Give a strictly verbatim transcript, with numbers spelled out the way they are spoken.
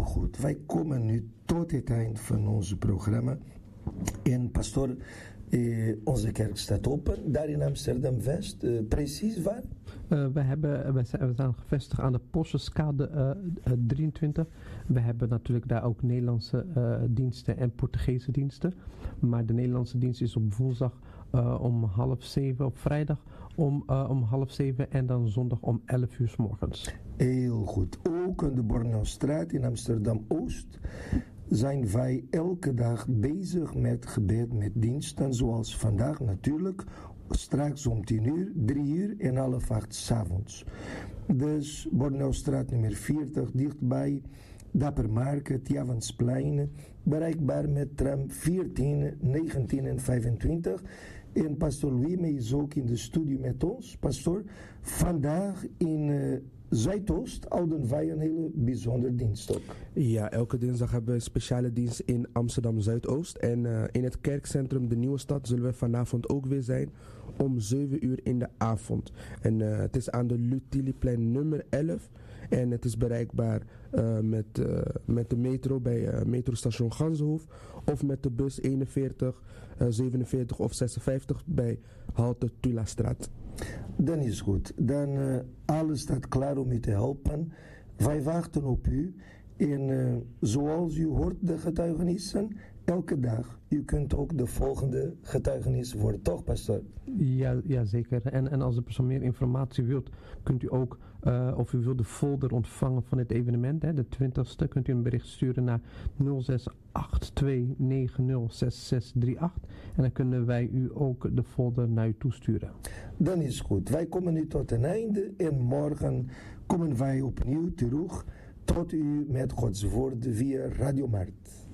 goed, wij komen nu tot het eind van ons programma. En pastoor, eh, onze kerk staat open, daar in Amsterdam-West. Eh, precies waar? Uh, we, hebben, we, zijn, we zijn gevestigd aan de Posteskade uh, uh, drieëntwintig. We hebben natuurlijk daar ook Nederlandse uh, diensten en Portugese diensten. Maar de Nederlandse dienst is op woensdag uh, om half zeven, op vrijdag om, uh, om half zeven en dan zondag om elf uur 's morgens. Heel goed. Ook in de Bornaustraat in Amsterdam-Oost zijn wij elke dag bezig met gebed, met diensten, zoals vandaag natuurlijk. Straks om tien uur, drie uur en half acht 's avonds. Dus Bornaustraat nummer veertig, dichtbij Dapper Market, Javansplein, bereikbaar met tram veertien, negentien en vijfentwintig. En pastoor Louis is ook in de studio met ons. Pastoor, vandaag in uh, Zuidoost houden wij een hele bijzondere dienst ook. Ja, elke dinsdag hebben we een speciale dienst in Amsterdam Zuidoost. En uh, in het kerkcentrum De Nieuwe Stad zullen we vanavond ook weer zijn om zeven uur in de avond. En uh, het is aan de Lutiliplein nummer elf. En het is bereikbaar uh, met, uh, met de metro bij uh, metrostation Ganzenhoef. Of met de bus eenenveertig, uh, zevenenveertig of zesenvijftig bij halte Tulastraat. Dan is goed. Dan uh, alles staat klaar om u te helpen. Wij wachten op u. En uh, zoals u hoort de getuigenissen, elke dag. U kunt ook de volgende getuigenis worden, toch pastoor? Ja, ja zeker. En, en als de persoon meer informatie wilt, kunt u ook, uh, of u wilt de folder ontvangen van het evenement, hè, de twintigste, kunt u een bericht sturen naar nul zes acht twee negen nul zes zes drie acht. En dan kunnen wij u ook de folder naar u toesturen. Dan is goed. Wij komen nu tot een einde en morgen komen wij opnieuw terug tot u met Gods woord via Radio Mart.